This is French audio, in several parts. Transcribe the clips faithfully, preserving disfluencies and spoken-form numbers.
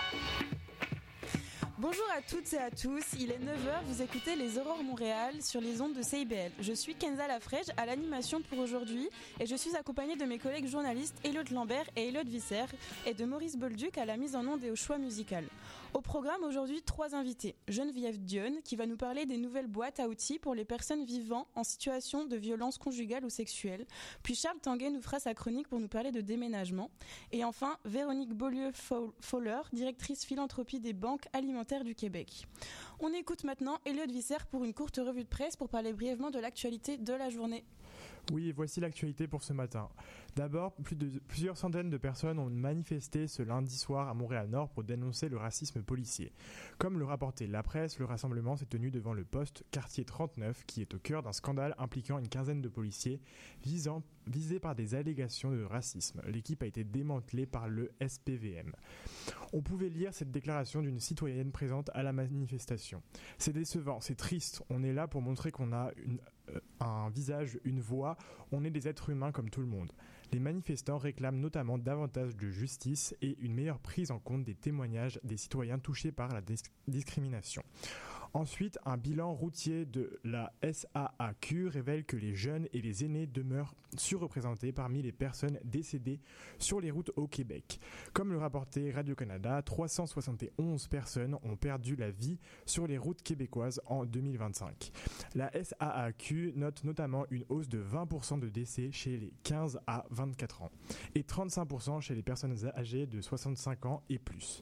Bonjour à toutes et à tous, il est neuf heures, vous écoutez les Aurores Montréal sur les ondes de C I B L. Je suis Kenza Lafrège à l'animation pour aujourd'hui et je suis accompagnée de mes collègues journalistes Elliot Lambert et Elliot Visser et de Maurice Bolduc à la mise en onde et au choix musical. Au programme aujourd'hui, trois invités. Geneviève Dionne qui va nous parler des nouvelles boîtes à outils pour les personnes vivant en situation de violence conjugale ou sexuelle. Puis Charles Tanguay nous fera sa chronique pour nous parler de déménagement. Et enfin, Véronique Beaulieu-Fowler, directrice philanthropie des banques alimentaires du Québec. On écoute maintenant Elliot Visser pour une courte revue de presse pour parler brièvement de l'actualité de la journée. Oui, voici l'actualité pour ce matin. D'abord, plus de, plusieurs centaines de personnes ont manifesté ce lundi soir à Montréal-Nord pour dénoncer le racisme policier. Comme le rapportait la presse, le rassemblement s'est tenu devant le poste quartier trente-neuf qui est au cœur d'un scandale impliquant une quinzaine de policiers visant, visés par des allégations de racisme. L'équipe a été démantelée par le S P V M. On pouvait lire cette déclaration d'une citoyenne présente à la manifestation. C'est décevant, c'est triste, on est là pour montrer qu'on a une, euh, un visage, une voix, on est des êtres humains comme tout le monde. Les manifestants réclament notamment davantage de justice et une meilleure prise en compte des témoignages des citoyens touchés par la dis- discrimination. Ensuite, un bilan routier de la S A A Q révèle que les jeunes et les aînés demeurent surreprésentés parmi les personnes décédées sur les routes au Québec. Comme le rapportait Radio-Canada, trois cent soixante et onze personnes ont perdu la vie sur les routes québécoises en deux mille vingt-cinq. La S A A Q note notamment une hausse de vingt pour cent de décès chez les quinze à vingt-quatre ans et trente-cinq pour cent chez les personnes âgées de soixante-cinq ans et plus.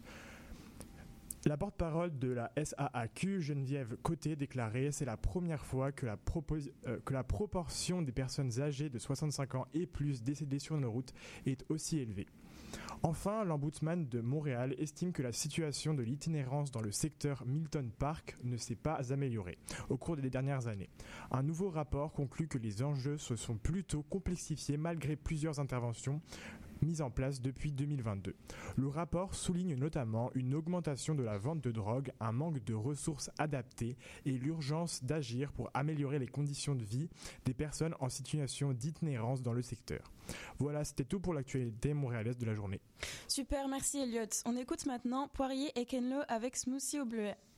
La porte-parole de la S A A Q, Geneviève Côté, déclarait « C'est la première fois que la, propos- euh, que la proportion des personnes âgées de soixante-cinq ans et plus décédées sur nos routes est aussi élevée. » Enfin, l'ombudsman de Montréal estime que la situation de l'itinérance dans le secteur Milton Park ne s'est pas améliorée au cours des dernières années. Un nouveau rapport conclut que les enjeux se sont plutôt complexifiés malgré plusieurs interventions mise en place depuis deux mille vingt-deux. Le rapport souligne notamment une augmentation de la vente de drogue, un manque de ressources adaptées et l'urgence d'agir pour améliorer les conditions de vie des personnes en situation d'itinérance dans le secteur. Voilà, c'était tout pour l'actualité montréalaise de la journée. Super, merci Elliot. On écoute maintenant Poirier et Kenlo avec Smoothie au bleuet.